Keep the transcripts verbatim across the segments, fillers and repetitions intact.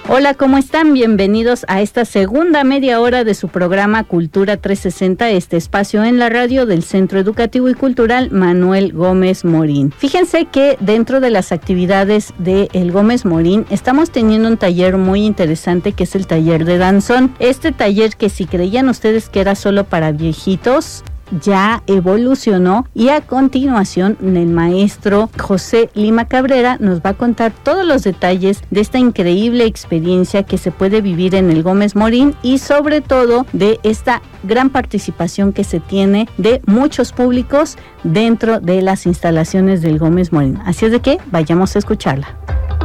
Hola, ¿cómo están? Bienvenidos a esta segunda media hora de su programa Cultura trescientos sesenta, este espacio en la radio del Centro Educativo y Cultural Manuel Gómez Morín. Fíjense que dentro de las actividades de El Gómez Morín estamos teniendo un taller muy interesante que es el taller de danzón. Este taller que si creían ustedes que era solo para viejitos, ya evolucionó y a continuación el maestro José Lima Cabrera nos va a contar todos los detalles de esta increíble experiencia que se puede vivir en el Gómez Morín y sobre todo de esta gran participación que se tiene de muchos públicos dentro de las instalaciones del Gómez Morín. Así es de que vayamos a escucharla.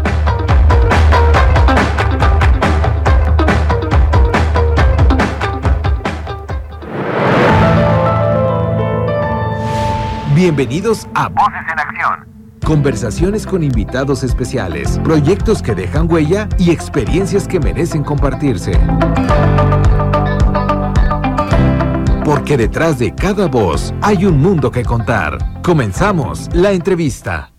Bienvenidos a Voces en Acción. Conversaciones con invitados especiales, proyectos que dejan huella y experiencias que merecen compartirse. Porque detrás de cada voz hay un mundo que contar. Comenzamos la entrevista.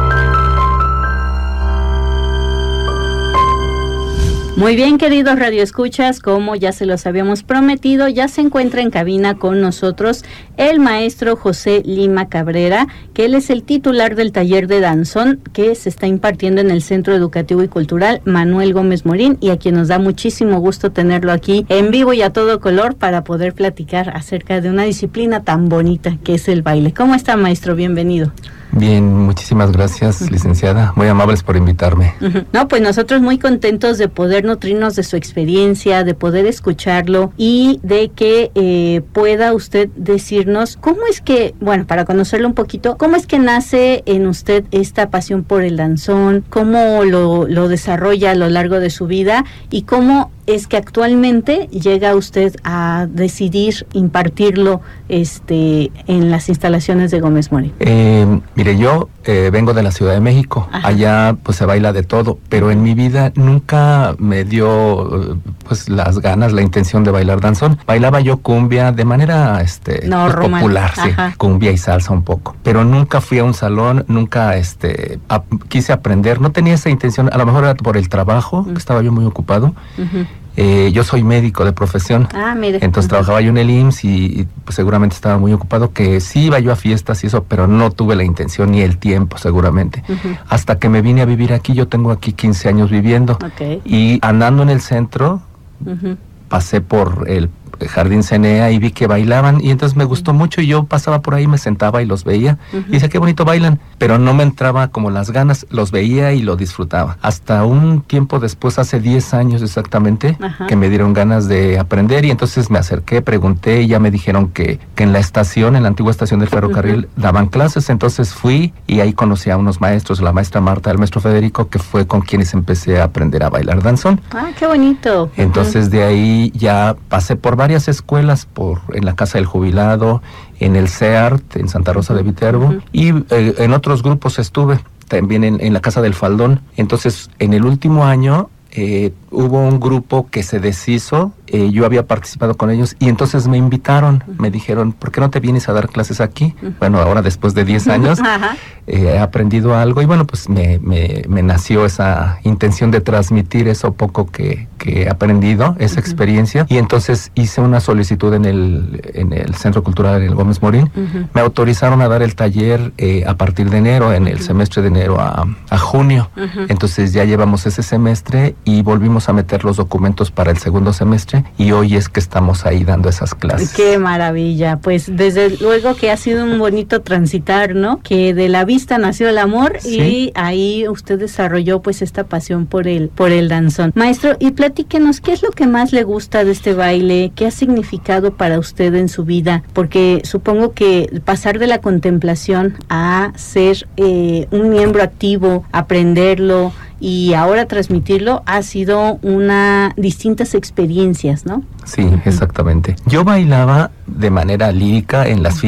Muy bien, queridos radioescuchas, como ya se los habíamos prometido, ya se encuentra en cabina con nosotros el maestro José Lima Cabrera, que él es el titular del taller de danzón que se está impartiendo en el Centro Educativo y Cultural Manuel Gómez Morín, y a quien nos da muchísimo gusto tenerlo aquí en vivo y a todo color para poder platicar acerca de una disciplina tan bonita que es el baile. ¿Cómo está, maestro? Bienvenido. Bien, muchísimas gracias, uh-huh. licenciada. Muy amables por invitarme. Uh-huh. No, pues nosotros muy contentos de poder nutrirnos de su experiencia, de poder escucharlo y de que eh, pueda usted decirnos cómo es que, bueno, para conocerlo un poquito, cómo es que nace en usted esta pasión por el danzón, cómo lo, lo desarrolla a lo largo de su vida y cómo es que actualmente llega usted a decidir impartirlo este en las instalaciones de Gómez Morín. Eh, mire, yo eh, vengo de la Ciudad de México. Ajá. Allá pues se baila de todo, pero en mi vida nunca me dio pues las ganas, la intención de bailar danzón. Bailaba yo cumbia de manera este no, pues, popular, sí, cumbia y salsa un poco, pero nunca fui a un salón, nunca este a, quise aprender, no tenía esa intención, a lo mejor era por el trabajo, uh-huh. que estaba yo muy ocupado. Uh-huh. Eh, yo soy médico de profesión, ah, mire. Entonces uh-huh. trabajaba yo en el I M S S y, y pues, seguramente estaba muy ocupado, que sí iba yo a fiestas y eso, pero no tuve la intención ni el tiempo seguramente. Uh-huh. Hasta que me vine a vivir aquí, yo tengo aquí quince años viviendo, okay. Y andando en el centro, uh-huh. pasé por el Jardín Cenea y vi que bailaban y entonces me gustó mucho y yo pasaba por ahí, me sentaba y los veía uh-huh. y decía qué bonito bailan, pero no me entraba como las ganas, los veía y lo disfrutaba. Hasta un tiempo después, hace diez años exactamente, uh-huh. que me dieron ganas de aprender y entonces me acerqué, pregunté y ya me dijeron que, que en la estación, en la antigua estación del ferrocarril, uh-huh. daban clases, entonces fui y ahí conocí a unos maestros, la maestra Marta, el maestro Federico, que fue con quienes empecé a aprender a bailar danzón. Ah, qué bonito. Entonces uh-huh. de ahí ya pasé por varias escuelas, por en la Casa del Jubilado, en el C E A R T, en Santa Rosa de Viterbo, uh-huh. y eh, en otros grupos estuve, también en, en la Casa del Faldón. Entonces, en el último año eh, hubo un grupo que se deshizo, eh, yo había participado con ellos, y entonces me invitaron, uh-huh. me dijeron, ¿por qué no te vienes a dar clases aquí? Uh-huh. Bueno, ahora después de diez años, uh-huh. eh, he aprendido algo, y bueno, pues me, me, me nació esa intención de transmitir eso poco que, que he aprendido, esa uh-huh. experiencia, y entonces hice una solicitud en el, en el Centro Cultural del Gómez Morín, uh-huh. me autorizaron a dar el taller eh, a partir de enero, en el uh-huh. semestre de enero a, a junio, uh-huh. entonces ya llevamos ese semestre, y volvimos a meter los documentos para el segundo semestre, y hoy es que estamos ahí dando esas clases. ¡Qué maravilla! Pues desde luego que ha sido un bonito transitar, ¿no? Que de la vista nació el amor, ¿sí? Y ahí usted desarrolló pues esta pasión por el, por el danzón. Maestro, y platíquenos, ¿qué es lo que más le gusta de este baile? ¿Qué ha significado para usted en su vida? Porque supongo que pasar de la contemplación a ser eh, un miembro activo, aprenderlo, y ahora transmitirlo ha sido una distintas experiencias, ¿no? Sí, exactamente. Yo bailaba de manera lírica en las